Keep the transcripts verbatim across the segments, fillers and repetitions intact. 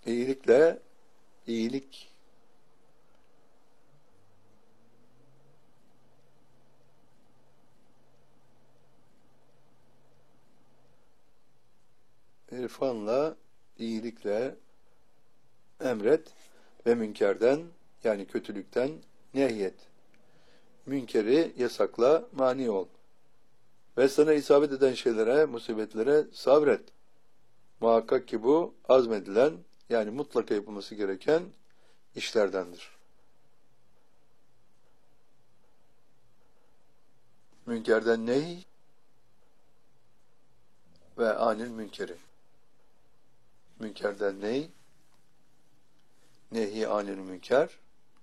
iyilikle iyilik irfanla iyilikle emret ve münkerden yani kötülükten nehyet. Münkeri yasakla, mani ol. Ve sana isabet eden şeylere, musibetlere sabret. Muhakkak ki bu azmedilen yani mutlaka yapılması gereken işlerdendir. Münkerden ney ve anil münkeri. Münkerden ney, nehi anil münker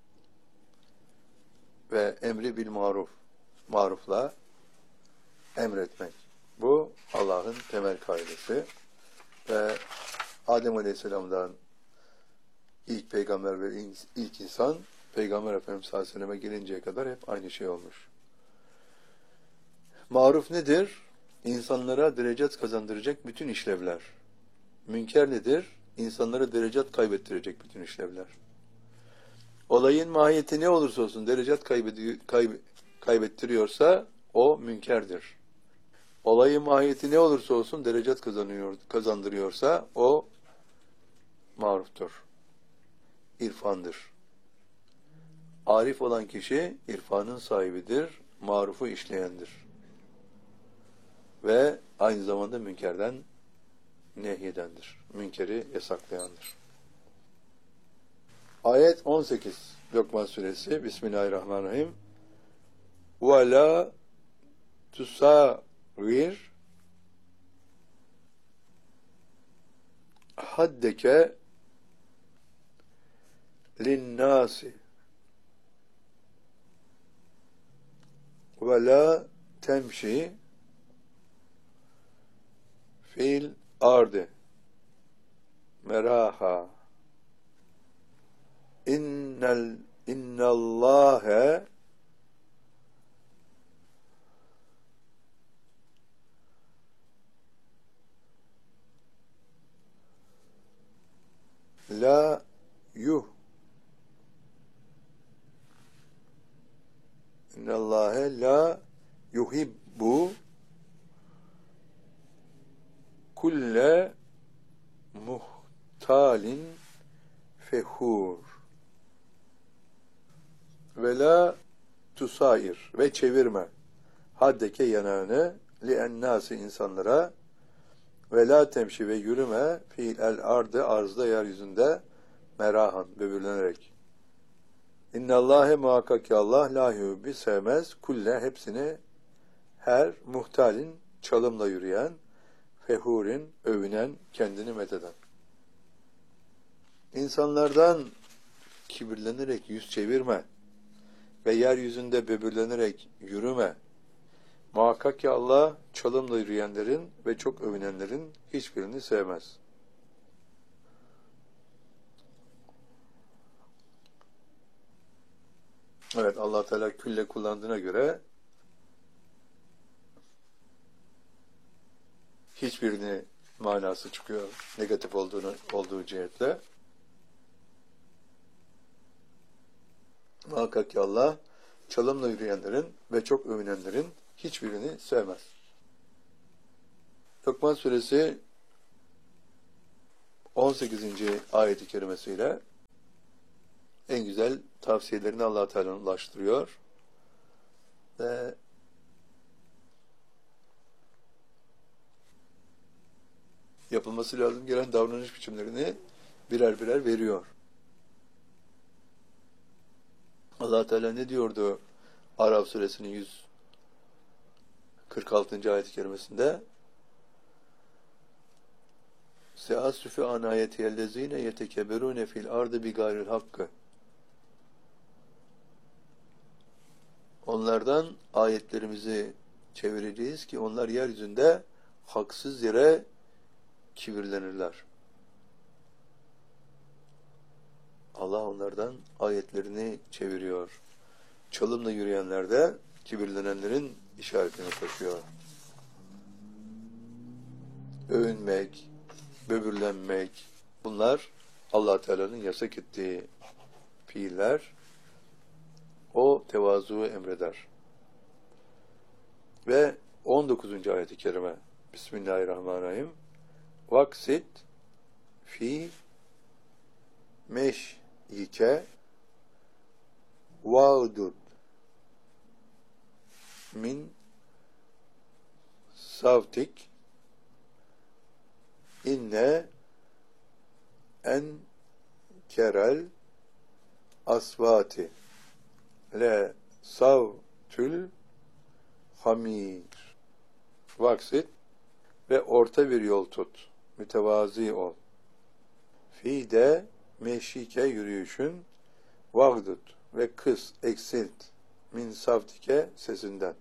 ve emri bil maruf. Marufla emretmek. Bu Allah'ın temel kaidesi ve Adem Aleyhisselam'dan ilk peygamber ve ilk insan Peygamber Efendimiz sallallahu aleyhi ve selleme gelinceye kadar hep aynı şey olmuş. Maruf nedir? İnsanlara derecat kazandıracak bütün işlevler. Münker nedir? İnsanlara derecat kaybettirecek bütün işlevler. Olayın mahiyeti ne olursa olsun derecat kayb- kaybettiriyorsa o münkerdir. Olayın mahiyeti ne olursa olsun derecat kazanıyor, kazandırıyorsa o maruftur. İrfandır. Arif olan kişi irfanın sahibidir, marufu işleyendir. Ve aynı zamanda münkerden nehyedendir. Münkeri yasaklayandır. Ayet on sekiz Lokman Suresi Bismillahirrahmanirrahim. وَلَا تُسَاوِرْ حَدَّكَ لِلنَّاسِ وَلَا تَمْشِي fil ardı meraha innel innallâhe la yuh innallâhe la yuhibbu kulle muhtalin fehur ve la tusair ve çevirme haddeke yanağını li ennâsi insanlara ve la temşi ve yürüme fiil el ardı arzda yeryüzünde merahan böbürlenerek. İnnallâhe muhakkak ki Allah la yuhibbi sevmez kulle hepsini her muhtalin çalımla yürüyen fehurin, övünen, kendini metheden. İnsanlardan kibirlenerek yüz çevirme ve yeryüzünde böbürlenerek yürüme. Muhakkak ki Allah çalımla yürüyenlerin ve çok övünenlerin hiçbirini sevmez. Evet, Allah Teala külle kullandığına göre hiçbirini manası çıkıyor negatif olduğunu olduğu cihetle. Muhakkak ki Allah çalımla yürüyenlerin ve çok övünenlerin hiçbirini sevmez. Lokman Suresi on sekizinci ayet-i kerimesiyle en güzel tavsiyelerini Allah Teala ulaştırıyor ve yapılması lazım gelen davranış biçimlerini birer birer veriyor. Allah Teala ne diyordu Araf Suresinin yüz kırk altıncı ayet-i kerimesinde? Seasüfü an ayetiyellezine yetekeberune fil ardı bi gayril hakkı. Onlardan ayetlerimizi çevireceğiz ki onlar yeryüzünde haksız yere kibirlenirler. Allah onlardan ayetlerini çeviriyor. Çalımla yürüyenler de kibirlenenlerin işaretini taşıyor. Övünmek, böbürlenmek, bunlar Allah Teala'nın yasak ettiği fiiller o tevazuyu emreder. Ve on dokuzuncu ayet-i kerime Bismillahirrahmanirrahim. Vaksit fi meşyike vâdud min savtik inne en kerel asvati le savtül hamir. Vaksit ve orta bir yol tut. Mütevazi ol. Fi de meşike yürüyüşün vagdut ve kıs, eksilt min savtike sesinden.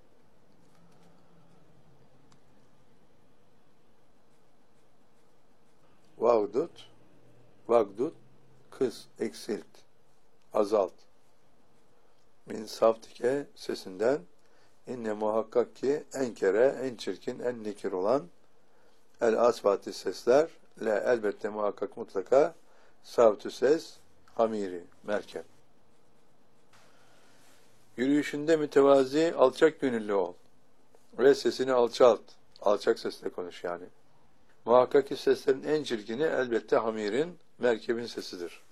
Vagdut, vagdut, kıs, eksilt, azalt. Min savtike sesinden. İnne muhakkak ki en kere, en çirkin, en nekir olan el asvati sesler, le elbette muhakkak mutlaka savtü ses, hamiri, merkep. Yürüyüşünde mütevazi, alçak gönüllü ol. Ve sesini alçalt. Alçak sesle konuş yani. Muhakkak ki seslerin en çirkini elbette hamirin, merkebin sesidir.